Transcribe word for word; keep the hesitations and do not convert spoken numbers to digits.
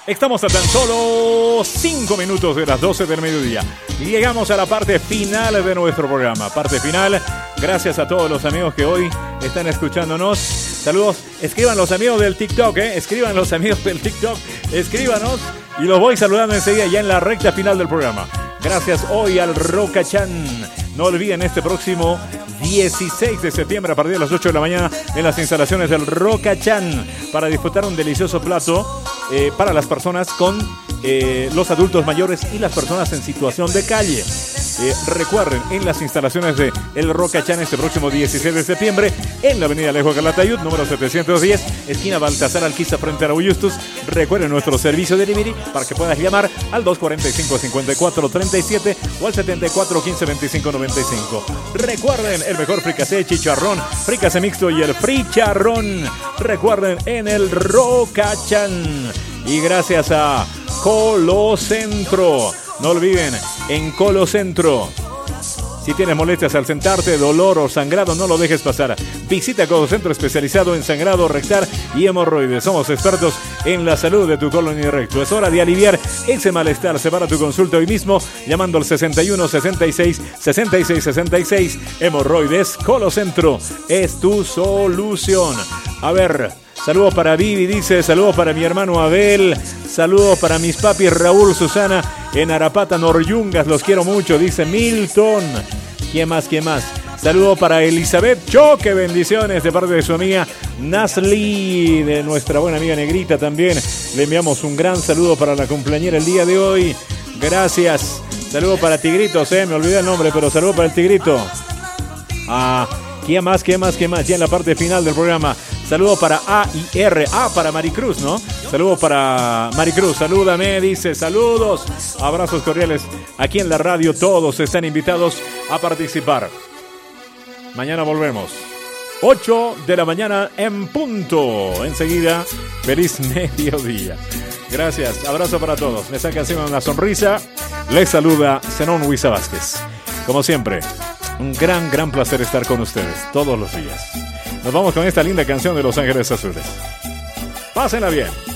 Estamos a tan solo cinco minutos de las doce del mediodía. Y llegamos a la parte final de nuestro programa. Parte final. Gracias a todos los amigos que hoy están escuchándonos. Saludos. Escriban los amigos del TikTok, ¿eh? Escriban los amigos del TikTok. Escríbanos. Y los voy saludando enseguida ya en la recta final del programa. Gracias hoy al Rocachan. No olviden este próximo dieciséis de septiembre a partir de las ocho de la mañana en las instalaciones del Rocachan para disfrutar un delicioso plato eh, para las personas con eh, los adultos mayores y las personas en situación de calle. Eh, recuerden, en las instalaciones de El Rocachan este próximo dieciséis de septiembre en la avenida Alejo Calatayud, número setecientos diez, esquina Baltasar Alquiza frente a Raúl. Recuerden nuestro servicio de delivery para que puedas llamar al dos cuatro cinco, cinco cuatro tres siete o al setenta y cuatro quince veinticinco noventa y cinco. Recuerden el mejor fricasé, chicharrón, fricasé mixto y el fricharrón. Recuerden en el Rocachan. Y gracias a Colocentro. No olviden, en Colocentro, si tienes molestias al sentarte, dolor o sangrado, no lo dejes pasar. Visita Colocentro especializado en sangrado rectal y hemorroides. Somos expertos en la salud de tu colon y recto. Es hora de aliviar ese malestar. Separa tu consulta hoy mismo llamando al sesenta y uno, sesenta y seis, sesenta y seis, sesenta y seis. Hemorroides, Colocentro es tu solución. A ver, saludos para Vivi, dice, saludos para mi hermano Abel, saludos para mis papis Raúl, Susana, en Arapata, Noryungas, los quiero mucho, dice Milton. ¿Quién más? ¿Quién más? Saludo para Elizabeth Choque, bendiciones de parte de su amiga Nasli, de nuestra buena amiga Negrita también. Le enviamos un gran saludo para la cumpleañera el día de hoy. Gracias. Saludo para Tigritos, eh, me olvidé el nombre, pero saludo para el Tigrito. Ah, ¿quién más? ¿Quién más? ¿Quién más? Ya en la parte final del programa. Saludo para A y R. Ah, para Maricruz, ¿no? Saludo para Maricruz. Salúdame, dice. Saludos. Abrazos cordiales. Aquí en la radio todos están invitados a participar. Mañana volvemos. ocho de la mañana en punto. Enseguida, feliz mediodía. Gracias. Abrazo para todos. Les saca encima una sonrisa. Les saluda Zenón Huiza Vázquez. Como siempre, un gran, gran placer estar con ustedes todos los días. Nos vamos con esta linda canción de Los Ángeles Azules. Pásenla bien.